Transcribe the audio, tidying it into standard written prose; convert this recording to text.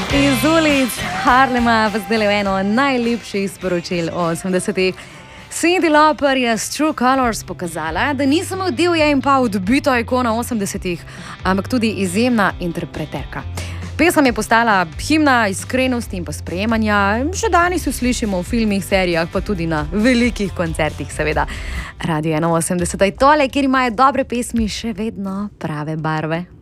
Iz ulic Harlema pa zdaj le eno najlepših sporočil 80-ih. Cyndi Lauper je s True Colors pokazala, da ni samo divja in pa odbita ikona 80-ih, ampak tudi izjemna interpreterka. Pesem je postala himna iskrenosti in pa sprejemanja. Še danes jo slišimo v filmih, serijah, pa tudi na velikih koncertih, seveda. Radio 81 je tole, kjer imajo dobre pesmi še vedno prave barve.